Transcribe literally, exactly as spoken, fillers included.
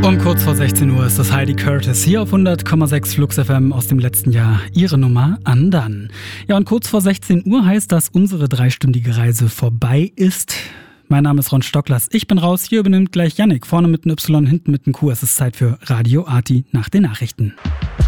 Um kurz vor sechzehn Uhr ist das Heidi Curtis hier auf hundert Komma sechs Flux F M aus dem letzten Jahr. Ihre Nummer Andern. Ja, und kurz vor sechzehn Uhr heißt, dass unsere dreistündige Reise vorbei ist. Mein Name ist Ron Stocklers. Ich bin raus. Hier übernimmt gleich Yannick. Vorne mit einem Y, hinten mit einem Q. Es ist Zeit für Radio Arti nach den Nachrichten.